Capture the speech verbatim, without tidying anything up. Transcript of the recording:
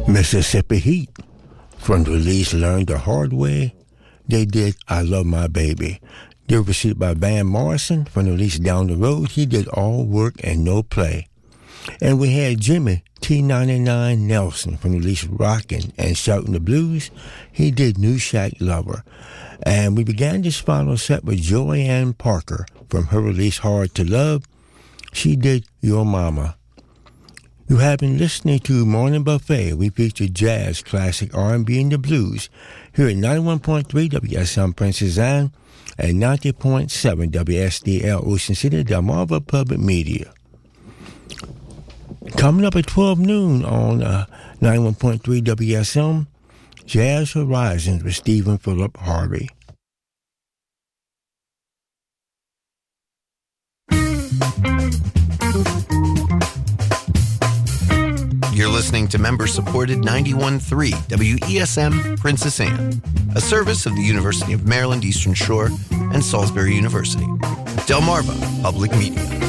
Mississippi Heat. From the release Learn the Hard Way, they did I Love My Baby. They were received by Van Morrison. From the release Down the Road, he did All Work and No Play. And we had Jimmy T ninety-nine Nelson from the release Rockin' and Shoutin' the Blues. He did New Shack Lover. And we began this final set with Joanne Parker from her release Hard to Love. She did Your Mama. You have been listening to Morning Buffet. We feature jazz, classic R and B, and the blues here at ninety-one point three W S M Princess Anne and ninety point seven W S D L Ocean City, Delmarva Public Media. Coming up at twelve noon on uh, ninety-one point three W S M, Jazz Horizons with Stephen Philip Harvey. You're listening to member-supported ninety-one point three W E S M Princess Anne, a service of the University of Maryland Eastern Shore and Salisbury University. Delmarva Public Media.